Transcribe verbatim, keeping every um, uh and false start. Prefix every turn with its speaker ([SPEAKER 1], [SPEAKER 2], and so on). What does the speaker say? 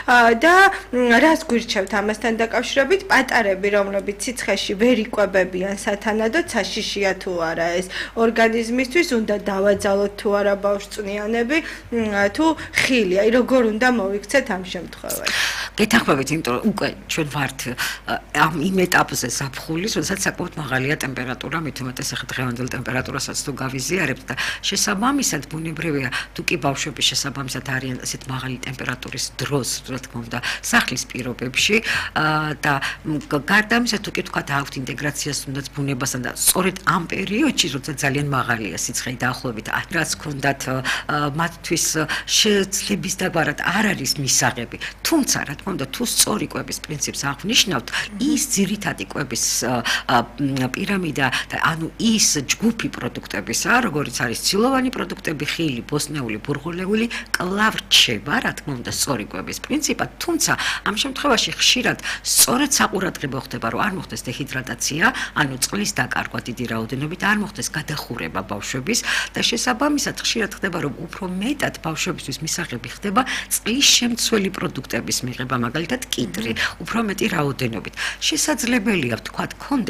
[SPEAKER 1] და რას გვირჩევთ ამასთან დაკავშირებით პატარები, რომლებიც სიცხეში ვერ იკვებებიან სათანადოდ, საშიშია თუ არა ეს ორგანიზმისთვის, უნდა დავაძალოთ თუ არა ბავშვწნიანები, თუ ხილი, აი როგორ უნდა მოვიქცეთ ამ შემთხვევაში.
[SPEAKER 2] გეთანხმებით, იმიტომ რომ უკვე ჩვენ ვართ ამ იმ ეტაპზე ზაფხულის, როდესაც საკმაოდ მაღალია ტემპერატურა, მით უმეტეს ახლა დღევანდელ ტემპერატურასაც თუ გავიზიარებთ და შესაბამისად ბუნებრივია, თუ კი ბავშვები შესაბამისად არიან ასეთ მაღალი ტემპერატურის დროს, რა თქმა უნდა, სახლის პირობებში და გარდა ამისა, თუ კი თქვა აქვთ ინტეგრაციას თუნდაც ბუნებასთან და სწორედ ამ პერიოდში, როცა ძალიან მაღალია სიცხე დაახლოებით, რაც ქონდათ მათთვის შეძლების დაგვარად არ არის მისაღები, თუმცა რა თქმა უნდა, თუ სწორი კვების პრინციპს აღნიშნავთ, ის ძირითადი კვების პირამიდა, ანუ ის ჯგუფი პროდუქტებისა, როგორიც არის ცილოვანი პროდუქტები, ხილი, ბოსტნეული, ბურღულეული, კვლავ რჩება, რა თქმა უნდა, სწორი კვების პრინციპად, თუმცა ამ შემთხვევაში ხშირად სწორედ საყურადღებო ხდება, რომ არ მოხდეს დეჰიდრატაცია, ანუ წყლის დაკარგვა დიდი რაოდენობით, არ მოხდეს გადახურება ბავშვების და შესაბამისად ხშირად ხდება, რომ უფრო მეტად ბავშვებისთვის მისაღები ხდება წყლის შემცველი პროდუქტების მიღება, მაგალითად კიტრი, უფრო მეტი რაოდენობით. შესაძლებელია ვთქვათ,